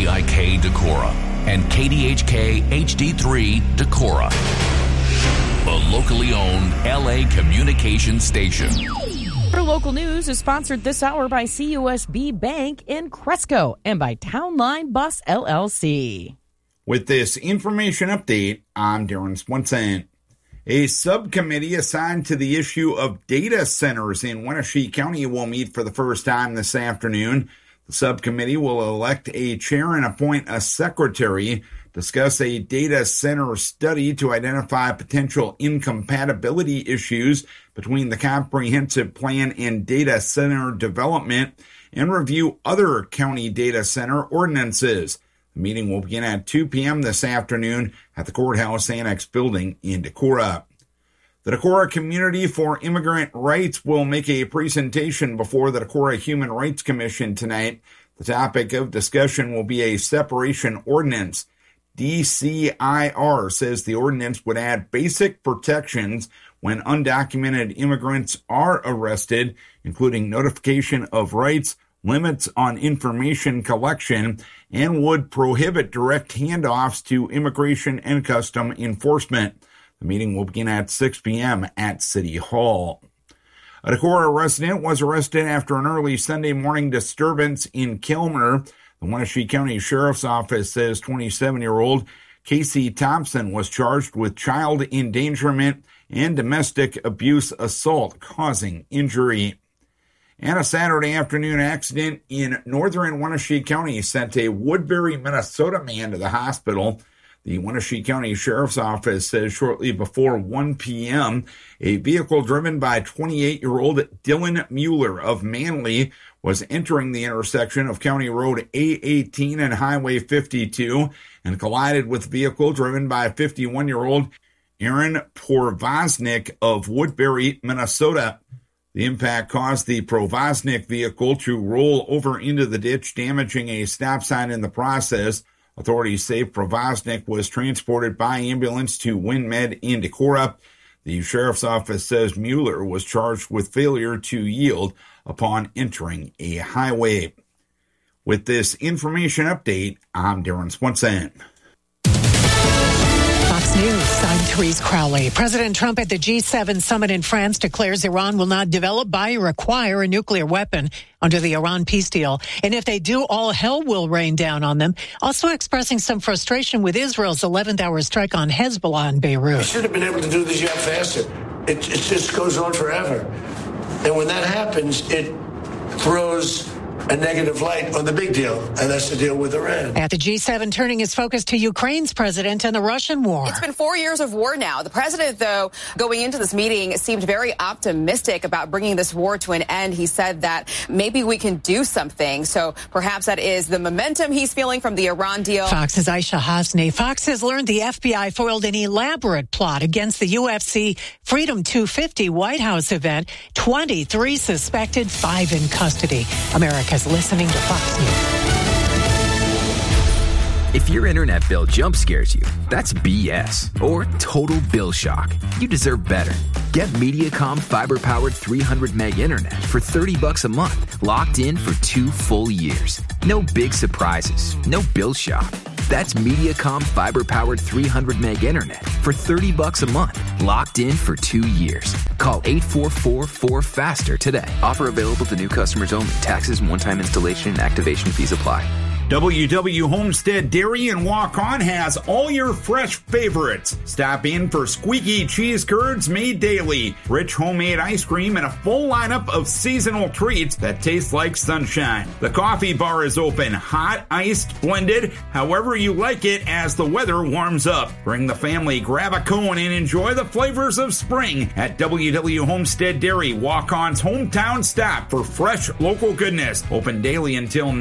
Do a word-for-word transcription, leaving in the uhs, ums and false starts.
D I K Decorah and K D H K H D three Decorah, a locally owned L A communications station. Our local news is sponsored this hour by C U S B Bank in Cresco and by Town Line Bus L L C. With this information update, I'm Darren Swenson. A subcommittee assigned to the issue of data centers in Wenatchee County will meet for the first time this afternoon. The subcommittee will elect a chair and appoint a secretary, discuss a data center study to identify potential incompatibility issues between the comprehensive plan and data center development, and review other county data center ordinances. The meeting will begin at two p.m. this afternoon at the Courthouse Annex building in Decorah. The Decorah Community for Immigrant Rights will make a presentation before the Decorah Human Rights Commission tonight. The topic of discussion will be a separation ordinance. D C I R says the ordinance would add basic protections when undocumented immigrants are arrested, including notification of rights, limits on information collection, and would prohibit direct handoffs to Immigration and Custom Enforcement. The meeting will begin at six p.m. at City Hall. A Decorah resident was arrested after an early Sunday morning disturbance in Kilmer. The Wenatchee County Sheriff's Office says twenty-seven-year-old Casey Thompson was charged with child endangerment and domestic abuse assault causing injury. And a Saturday afternoon accident in northern Wenatchee County sent a Woodbury, Minnesota man to the hospital. The Wenatchee County Sheriff's Office says shortly before one p.m., a vehicle driven by twenty-eight-year-old Dylan Mueller of Manly was entering the intersection of County Road A eighteen and Highway fifty-two and collided with a vehicle driven by fifty-one-year-old Aaron Porvoznik of Woodbury, Minnesota. The impact caused the Provoznik vehicle to roll over into the ditch, damaging a stop sign in the process. Authorities say Provoznik was transported by ambulance to WinMed in Decorah. The sheriff's office says Mueller was charged with failure to yield upon entering a highway. With this information update, I'm Darren Swenson. Fox News, I'm Therese Crowley. President Trump at the G seven summit in France declares Iran will not develop, buy, or acquire a nuclear weapon under the Iran peace deal. And if they do, all hell will rain down on them. Also expressing some frustration with Israel's eleventh hour strike on Hezbollah in Beirut. We should have been able to do this yet faster. It, it just goes on forever. And when that happens, it throws a negative light on the big deal, and that's the deal with Iran. At the G seven, turning his focus to Ukraine's president and the Russian war. It's been four years of war now. The president, though, going into this meeting, seemed very optimistic about bringing this war to an end. He said that maybe we can do something. So perhaps that is the momentum he's feeling from the Iran deal. Fox's Aisha Hasni. Fox has learned the F B I foiled an elaborate plot against the U F C Freedom two fifty White House event. twenty-three suspected, five in custody. America's listening to Fox News. If your internet bill jump scares you, that's B S or total bill shock. You deserve better. Get Mediacom fiber-powered three hundred meg internet for thirty bucks a month, locked in for two full years. No big surprises, no bill shock. That's Mediacom fiber-powered three hundred meg internet for thirty bucks a month, locked in for two years. Call eight four four, four faster today. Offer available to new customers only. Taxes and one-time installation and activation fees apply. W W Homestead Dairy and Walk-On has all your fresh favorites. Stop in for squeaky cheese curds made daily, rich homemade ice cream, and a full lineup of seasonal treats that taste like sunshine. The coffee bar is open, hot, iced, blended, however you like it as the weather warms up. Bring the family, grab a cone, and enjoy the flavors of spring at W W Homestead Dairy, Walk-On's hometown stop for fresh local goodness. Open daily until